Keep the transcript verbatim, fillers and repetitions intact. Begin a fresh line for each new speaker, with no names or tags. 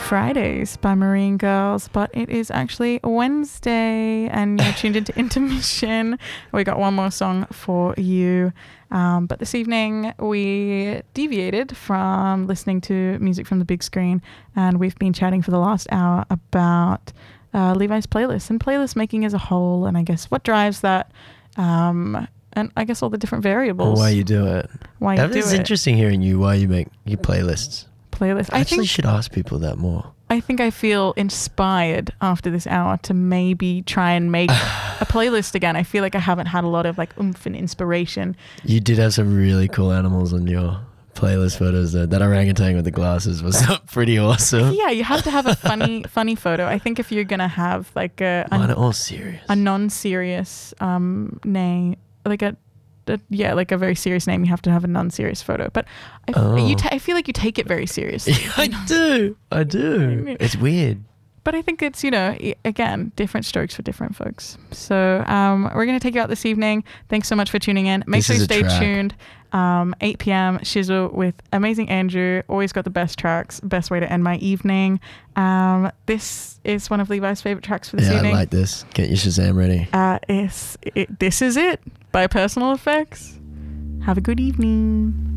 Fridays by Marine Girls, but it is actually Wednesday and you're tuned into Intermission. We got one more song for you. Um, but this evening we deviated from listening to music from the big screen and we've been chatting for the last hour about uh, Levi's playlist and playlist making as a whole, and I guess what drives that, um, and I guess all the different variables.
Why you do it.
Why
that
you do
is
it.
interesting hearing you, why you make your playlists.
Playlist.
I
I
actually
think,
should ask people that more.
I think I feel inspired after this hour to maybe try and make a playlist again. I feel like I haven't had a lot of like oomph and inspiration.
You did have some really cool animals on your playlist photos though. That orangutan with the glasses was pretty awesome.
Yeah, you have to have a funny funny photo. I think if you're going to have like a,
Mine
a,
are all serious.
a non-serious um, name, like a, a, yeah, like a very serious name, you have to have a non-serious photo. But I, f-
Oh.
you ta- I feel like you take it very seriously.
I do. I do. It's weird.
But I think it's, you know, i- again, different strokes for different folks. So um, we're going to take you out this evening. Thanks so much for tuning in. Make
This
sure you
is a
stay
track.
tuned. Um, eight p.m. Shizzle with Amazing Andrew. Always got the best tracks. Best way to end my evening. Um, this is one of Levi's favorite tracks for this
Yeah,
evening.
I like this. Get your Shazam ready.
Uh, it's, it, this is it by Personal Effects. Have a good evening.